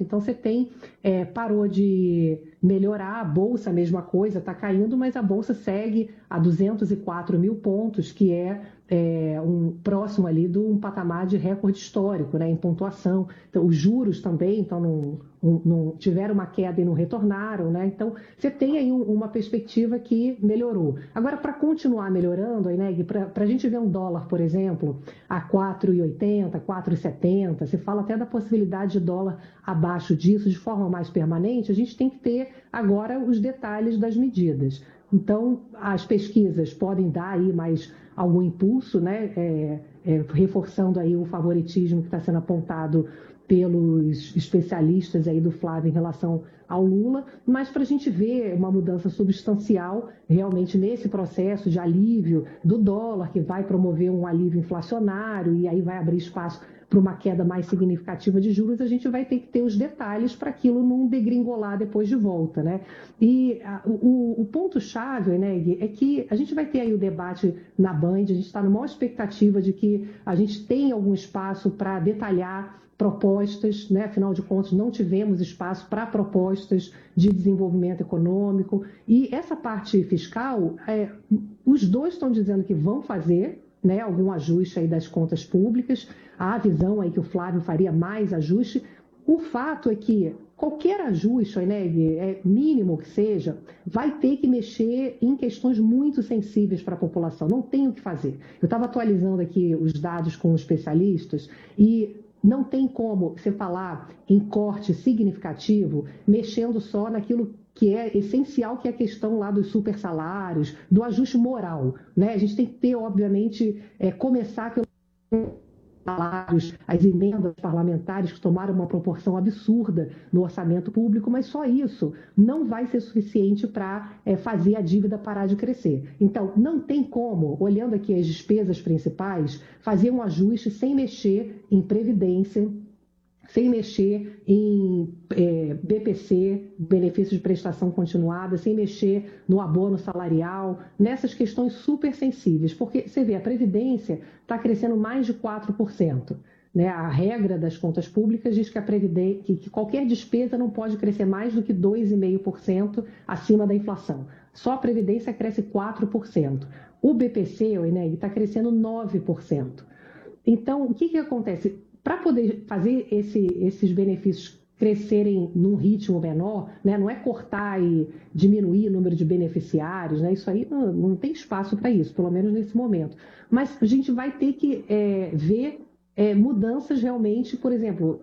Então você parou de melhorar, a Bolsa, a mesma coisa, está caindo, mas a Bolsa segue a 204 mil pontos, que é próximo ali de um patamar de recorde histórico, né, em pontuação. Então, os juros também não tiveram uma queda e não retornaram, né? Então, você tem aí uma perspectiva que melhorou. Agora, para continuar melhorando, Ineg, para a gente ver um dólar, por exemplo, a 4,80, 4,70, você fala até da possibilidade de dólar abaixo disso de forma mais permanente, a gente tem que ter agora os detalhes das medidas. Então, as pesquisas podem dar aí mais algum impulso, né? Reforçando aí o favoritismo que está sendo apontado pelos especialistas aí do Flávio em relação ao Lula, mas para a gente ver uma mudança substancial realmente nesse processo de alívio do dólar, que vai promover um alívio inflacionário e aí vai abrir espaço para uma queda mais significativa de juros, a gente vai ter que ter os detalhes para aquilo não degringolar depois de volta, né? E o ponto-chave, né, é que a gente vai ter aí o debate na Band, a gente está numa expectativa de que a gente tenha algum espaço para detalhar propostas, né? Afinal de contas, não tivemos espaço para propostas de desenvolvimento econômico. E essa parte fiscal, os dois estão dizendo que vão fazer, né, algum ajuste aí das contas públicas. Há a visão aí que o Flávio faria mais ajuste. O fato é que qualquer ajuste, né, mínimo que seja, vai ter que mexer em questões muito sensíveis para a população. Não tem o que fazer. Eu estava atualizando aqui os dados com os especialistas e não tem como você falar em corte significativo mexendo só naquilo que é essencial, que é a questão lá dos super salários, do ajuste moral, né? A gente tem que ter, obviamente, começar pelos salários, as emendas parlamentares que tomaram uma proporção absurda no orçamento público, mas só isso não vai ser suficiente para fazer a dívida parar de crescer. Então, não tem como, olhando aqui as despesas principais, fazer um ajuste sem mexer em previdência, sem mexer em BPC, benefício de prestação continuada, sem mexer no abono salarial, nessas questões super sensíveis, porque você vê, a Previdência está crescendo mais de 4%. Né? A regra das contas públicas diz que qualquer despesa não pode crescer mais do que 2,5% acima da inflação. Só a Previdência cresce 4%. O BPC, o INEG, está crescendo 9%. Então, o que acontece? Para poder fazer esses benefícios crescerem num ritmo menor, né? Não é cortar e diminuir o número de beneficiários, né? Isso aí não tem espaço para isso, pelo menos nesse momento. Mas a gente vai ter que ver mudanças realmente, por exemplo,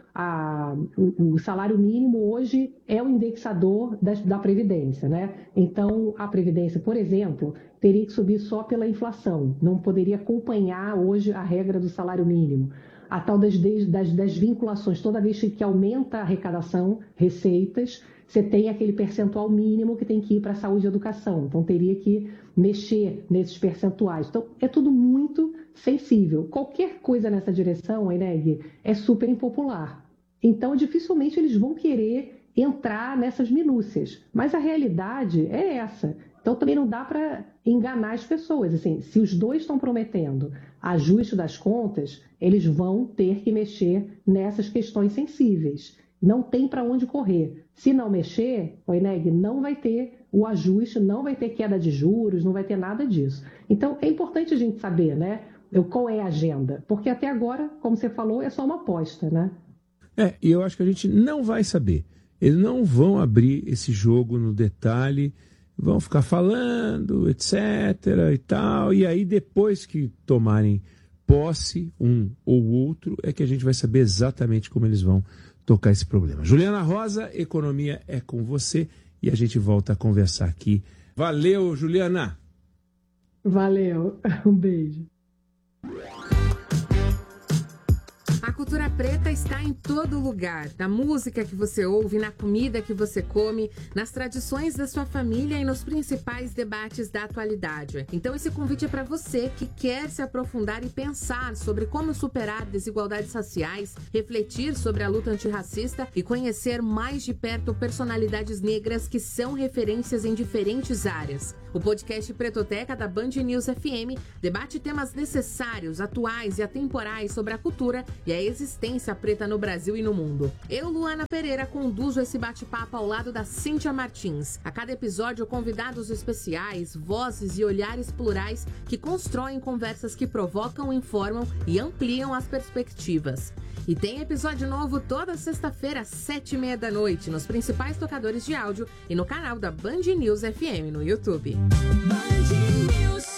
o salário mínimo hoje é o indexador da Previdência, né? Então, a Previdência, por exemplo, teria que subir só pela inflação, não poderia acompanhar hoje a regra do salário mínimo. A tal das vinculações, toda vez que aumenta a arrecadação, receitas, você tem aquele percentual mínimo que tem que ir para a saúde e educação. Então, teria que mexer nesses percentuais. Então, é tudo muito sensível. Qualquer coisa nessa direção, Ineg, é super impopular. Então, dificilmente eles vão querer entrar nessas minúcias. Mas a realidade é essa. Então, também não dá para enganar as pessoas. Assim, se os dois estão prometendo ajuste das contas, eles vão ter que mexer nessas questões sensíveis. Não tem para onde correr. Se não mexer, o INEG não vai ter o ajuste, não vai ter queda de juros, não vai ter nada disso. Então, é importante a gente saber, né, qual é a agenda. Porque até agora, como você falou, é só uma aposta, né? E eu acho que a gente não vai saber. Eles não vão abrir esse jogo no detalhe, vão ficar falando, etc. e tal, e aí depois que tomarem posse, um ou outro, é que a gente vai saber exatamente como eles vão tocar esse problema. Juliana Rosa, Economia é com você, e a gente volta a conversar aqui. Valeu, Juliana! Valeu, um beijo. A cultura preta está em todo lugar, na música que você ouve, na comida que você come, nas tradições da sua família e nos principais debates da atualidade. Então esse convite é para você que quer se aprofundar e pensar sobre como superar desigualdades raciais, refletir sobre a luta antirracista e conhecer mais de perto personalidades negras que são referências em diferentes áreas. O podcast Pretoteca da Band News FM debate temas necessários, atuais e atemporais sobre a cultura e a existência preta no Brasil e no mundo. Eu, Luana Pereira, conduzo esse bate-papo ao lado da Cíntia Martins. A cada episódio, convidados especiais, vozes e olhares plurais que constroem conversas que provocam, informam e ampliam as perspectivas. E tem episódio novo toda sexta-feira às 7h30 da noite, nos principais tocadores de áudio e no canal da Band News FM no YouTube. Band News.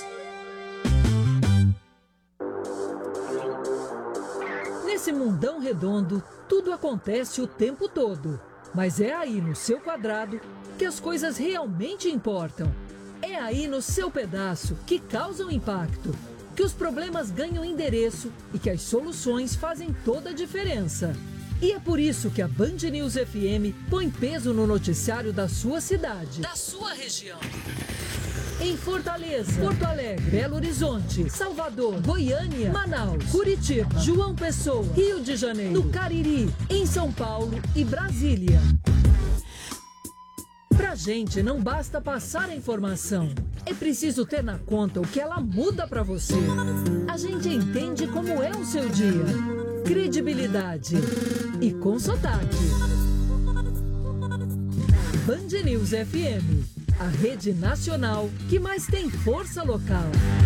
Nesse mundão redondo, tudo acontece o tempo todo. Mas é aí no seu quadrado que as coisas realmente importam. É aí no seu pedaço que causam impacto, que os problemas ganham endereço e que as soluções fazem toda a diferença. E é por isso que a Band News FM põe peso no noticiário da sua cidade, da sua região. Em Fortaleza, Porto Alegre, Belo Horizonte, Salvador, Goiânia, Manaus, Curitiba, João Pessoa, Rio de Janeiro, no Cariri, em São Paulo e Brasília. Pra gente não basta passar a informação, é preciso ter na conta o que ela muda pra você. A gente entende como é o seu dia, credibilidade e com sotaque. Band News FM. A rede nacional que mais tem força local.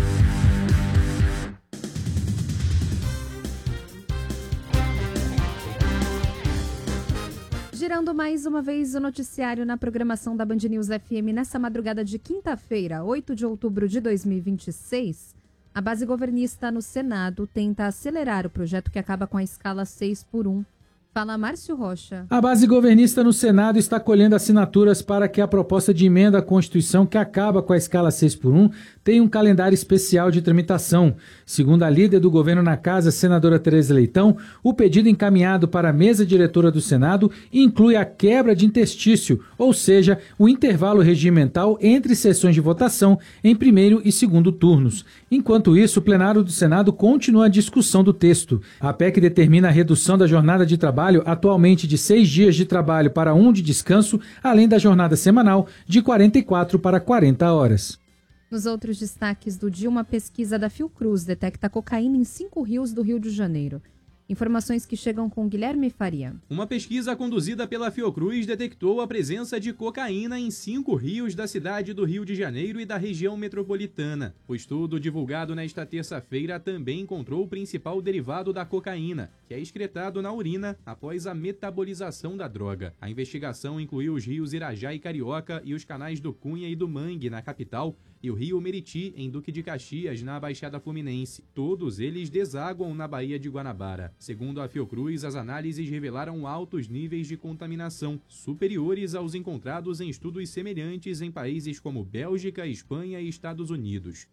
Girando mais uma vez o noticiário na programação da Band News FM nessa madrugada de quinta-feira, 8 de outubro de 2026, a base governista no Senado tenta acelerar o projeto que acaba com a escala 6x1. Fala Márcio Rocha. A base governista no Senado está colhendo assinaturas para que a proposta de emenda à Constituição que acaba com a escala 6x1 tenha um calendário especial de tramitação. Segundo a líder do governo na casa, senadora Tereza Leitão, o pedido encaminhado para a mesa diretora do Senado inclui a quebra de interstício, ou seja, o intervalo regimental entre sessões de votação em primeiro e segundo turnos. Enquanto isso, o plenário do Senado continua a discussão do texto. A PEC determina a redução da jornada de trabalho atualmente de 6 dias de trabalho para 1 de descanso, além da jornada semanal de 44 para 40 horas. Nos outros destaques do dia, uma pesquisa da Fiocruz detecta cocaína em 5 rios do Rio de Janeiro. Informações que chegam com Guilherme Faria. Uma pesquisa conduzida pela Fiocruz detectou a presença de cocaína em 5 rios da cidade do Rio de Janeiro e da região metropolitana. O estudo divulgado nesta terça-feira também encontrou o principal derivado da cocaína, que é excretado na urina após a metabolização da droga. A investigação incluiu os rios Irajá e Carioca e os canais do Cunha e do Mangue, na capital, e o rio Meriti, em Duque de Caxias, na Baixada Fluminense. Todos eles desaguam na Baía de Guanabara. Segundo a Fiocruz, as análises revelaram altos níveis de contaminação, superiores aos encontrados em estudos semelhantes em países como Bélgica, Espanha e Estados Unidos.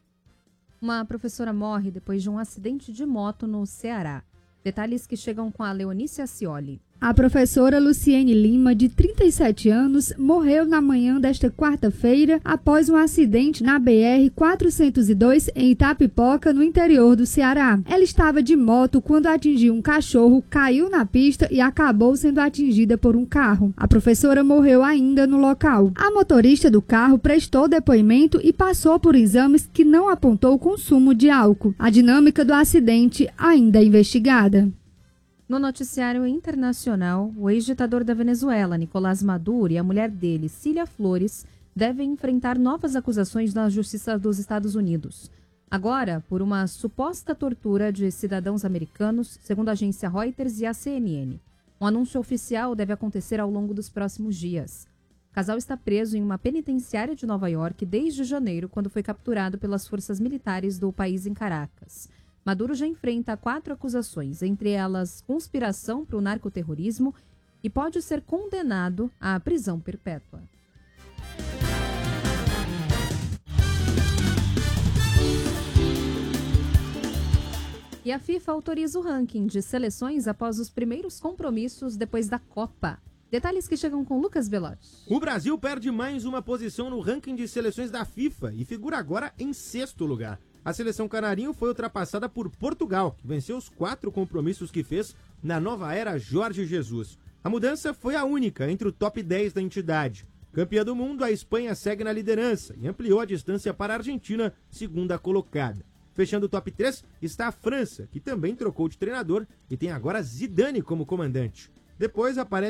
Uma professora morre depois de um acidente de moto no Ceará. Detalhes que chegam com a Leonícia Scioli. A professora Luciene Lima, de 37 anos, morreu na manhã desta quarta-feira após um acidente na BR-402 em Itapipoca, no interior do Ceará. Ela estava de moto quando atingiu um cachorro, caiu na pista e acabou sendo atingida por um carro. A professora morreu ainda no local. A motorista do carro prestou depoimento e passou por exames que não apontou consumo de álcool. A dinâmica do acidente ainda é investigada. No noticiário internacional, o ex-ditador da Venezuela, Nicolás Maduro, e a mulher dele, Cília Flores, devem enfrentar novas acusações na Justiça dos Estados Unidos. Agora, por uma suposta tortura de cidadãos americanos, segundo a agência Reuters e a CNN. Um anúncio oficial deve acontecer ao longo dos próximos dias. O casal está preso em uma penitenciária de Nova York desde janeiro, quando foi capturado pelas forças militares do país em Caracas. Maduro já enfrenta 4 acusações, entre elas conspiração para o narcoterrorismo, e pode ser condenado à prisão perpétua. E a FIFA autoriza o ranking de seleções após os primeiros compromissos depois da Copa. Detalhes que chegam com Lucas Belotti. O Brasil perde mais uma posição no ranking de seleções da FIFA e figura agora em 6º lugar. A seleção canarinho foi ultrapassada por Portugal, que venceu os 4 compromissos que fez na nova era Jorge Jesus. A mudança foi a única entre o top 10 da entidade. Campeã do mundo, a Espanha segue na liderança e ampliou a distância para a Argentina, segunda colocada. Fechando o top 3 está a França, que também trocou de treinador e tem agora Zidane como comandante. Depois aparece